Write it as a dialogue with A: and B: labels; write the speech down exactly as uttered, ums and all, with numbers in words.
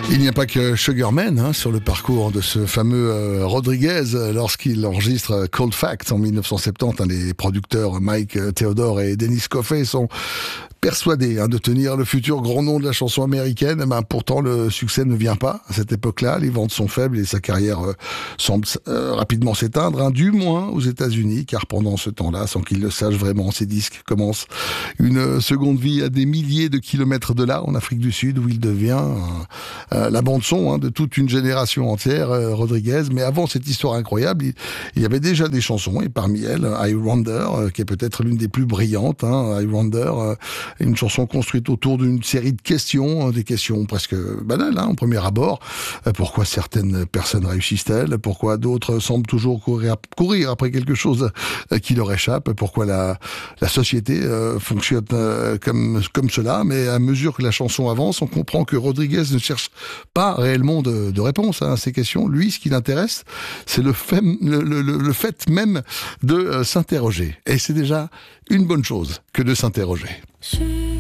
A: Il n'y a pas que Sugarman hein, sur le parcours de ce fameux euh, Rodriguez lorsqu'il enregistre Cold Fact en dix-neuf cent soixante-dix. Hein, les producteurs Mike Theodore et Dennis Coffey sont persuadés hein, de tenir le futur grand nom de la chanson américaine. Ben, pourtant, le succès ne vient pas à cette époque-là. Les ventes sont faibles et sa carrière euh, semble euh, rapidement s'éteindre, hein, du moins aux États-Unis, car pendant ce temps-là, sans qu'il le sache vraiment, ses disques commencent une seconde vie à des milliers de kilomètres de là, en Afrique du Sud, où il devient euh, la bande-son hein, de toute une génération entière, euh, Rodriguez. Mais avant cette histoire incroyable, il, il y avait déjà des chansons, et parmi elles, I Wonder, euh, qui est peut-être l'une des plus brillantes, hein, I Wonder, euh, une chanson construite autour d'une série de questions, des questions presque banales, hein, au premier abord. Pourquoi certaines personnes réussissent-elles? Pourquoi d'autres semblent toujours courir, courir après quelque chose qui leur échappe? Pourquoi la, la société euh, fonctionne euh, comme, comme cela? Mais à mesure que la chanson avance, on comprend que Rodriguez ne cherche pas réellement de, de réponse hein, à ces questions. Lui, ce qui l'intéresse, c'est le fait, le, le, le fait même de euh, s'interroger. Et c'est déjà une bonne chose que de s'interroger.